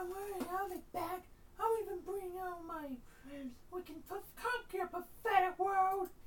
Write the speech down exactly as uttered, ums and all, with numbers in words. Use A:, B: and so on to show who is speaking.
A: Don't worry, I'll be back. I'll even bring out my friends. We can conquer a pathetic world.